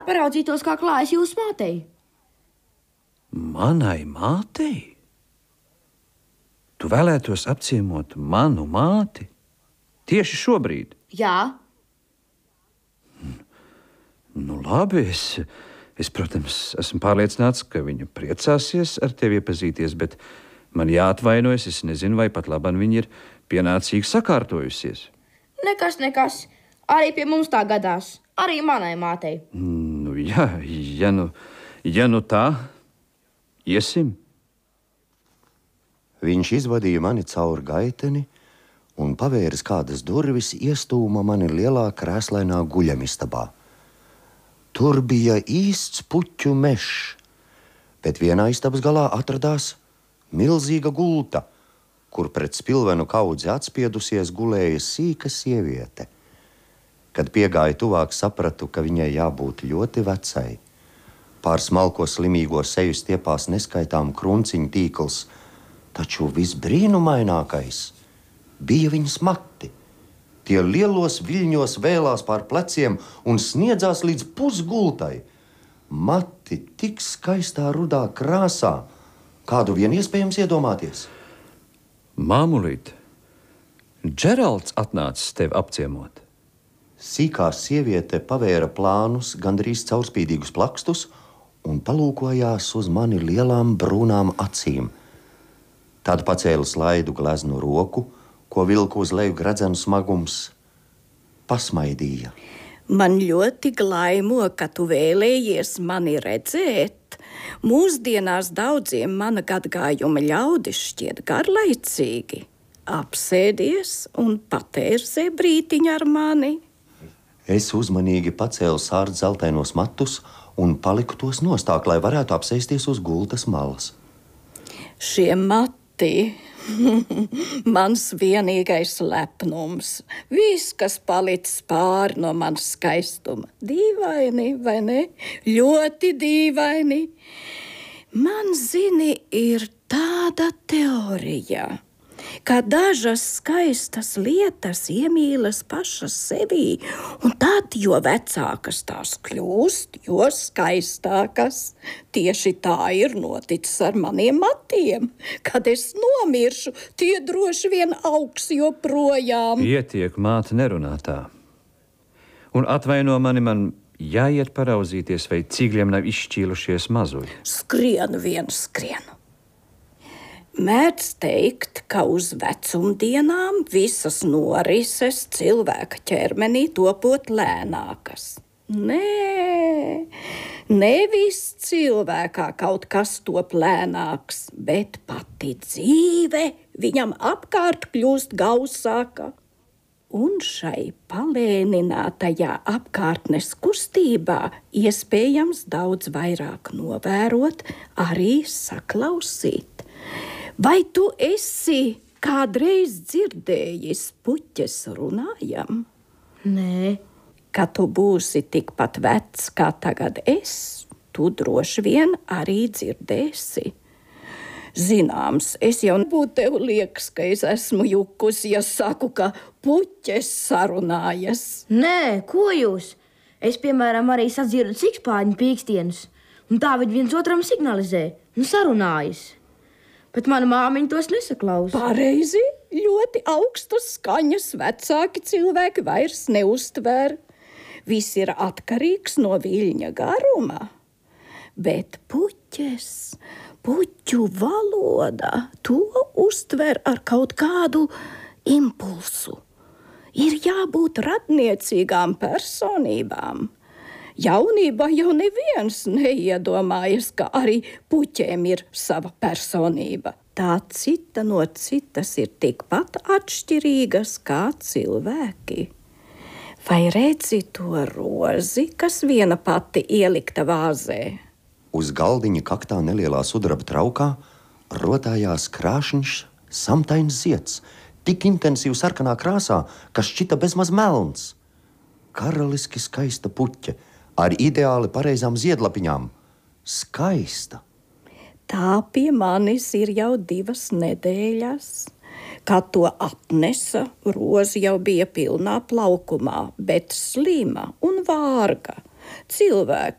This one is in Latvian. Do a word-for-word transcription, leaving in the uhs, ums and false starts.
Paraudzītos, kā klājas jūsu mātei. Manai mātei? Tu vēlētos apciemot manu māti? Tieši šobrīd? Jā. Nu labi, es, es, protams, esmu pārliecināts, ka viņa priecāsies ar tevi iepazīties, bet man jāatvainojas, es nezinu, vai pat labāk viņa ir pienācīgi sakārtojusies. Nekas, nekas. Arī pie mums tā gadās. Arī manai mātei. Nu jā, ja nu, ja nu tā, iesim. Viņš izvadīja mani cauri gaiteni un pavēris kādas durvis, iestūma mani lielā krēslainā guļamistabā. Tur bija īsts puķu mežs, bet vienā istabas galā atradās milzīga gulta, kur pret spilvenu kaudzi atspiedusies gulēja sīka sieviete. Kad piegāju tuvāk, sapratu, ka viņai jābūt ļoti vecai. Pār smalko slimīgo seju stiepās neskaitām krunciņu tīkls, taču visbrīnumainākais bija viņas mati. Tie lielos viļņos vēlās pār pleciem un sniedzās līdz pusgultai. Mati tik skaistā rudā krāsā, kādu vien iespējams iedomāties. Māmulīt, Džeralds atnācis tevi apciemot. Sīkā sieviete pavēra plānus, gandrīz caurspīdīgus plakstus un palūkojās uz mani lielām brūnām acīm. Tad pacēla slaidu gleznu roku, ko vilku uz leju gredzenu smagums, pasmaidīja. Man ļoti glaimo, ka tu vēlējies mani redzēt. Mūsdienās daudziem mana gadgājuma ļaudis šķiet garlaicīgi. Apsēdies un patērzē brītiņu ar mani. Es uzmanīgi pacēlu sārdu zeltainos matus un paliku tos nostāk, lai varētu apsēsties uz gultas malas. Šie mati, mans vienīgais lepnums, viss, kas palicis pāri no manas skaistuma. Dīvaini, vai ne? Ļoti dīvaini. Man, zini, ir tāda teorija, ka dažas skaistas lietas iemīlas pašas sevī, un tad, jo vecākas tās kļūst, jo skaistākas. Tieši tā ir noticis ar maniem matiem. Kad es nomiršu, tie droši vien augs joprojām. Pietiek, māte, nerunā tā. Un atvaino mani, man jāiet paraudzīties, vai cigļiem nav izšķīlušies mazuļi. Skrien vien skrien. Mēdz teikt, ka uz vecumdienām visas norises cilvēka ķermenī topot lēnākas. Nē, nevis cilvēkā kaut kas top lēnāks, bet pati dzīve viņam apkārt kļūst gausāka. Un šai palēninātajā apkārtnes kustībā iespējams daudz vairāk novērot, arī saklausīt. Vai tu esi kādreiz dzirdējis puķes runājam? Nē. Kad tu būsi tikpat vecs, kā tagad es, tu droši vien arī dzirdēsi. Zināms, es jau nebūtu tev liekas, ka es esmu jukusi, ja saku, ka puķes sarunājas. Nē, ko jūs? Es, piemēram, arī sadzirdu cikspāņu pīkstienus, un tā viņi viens otram signalizē un sarunājas. Bet mana māmiņa tos nesaklausa. Pareizi, ļoti augstas skaņas vecāki cilvēki vairs neuztver. Viss ir atkarīgs no viļņa garuma. Bet puķes, puķu valoda, to uztver ar kaut kādu impulsu. Ir jābūt radniecīgām personībām. Jaunībā jau neviens neiedomājas, ka arī puķēm ir sava personība. Tā cita no citas ir tikpat atšķirīgas kā cilvēki. Vai redzi to rozi, kas viena pati ielikta vāzē? Uz galdiņa kaktā nelielā sudraba traukā rotājās krāšņš, samtains zieds, tik intensīvi sarkanā krāsā, ka šķita bezmaz melns. Karaliski skaista puķe, ar ideāli pareizām ziedlapiņām. Skaista. Tā pie manis ir jau divas nedēļas. Kad to atnesa, roze jau bija pilnā plaukumā, bet slima un vārga. cilvēks.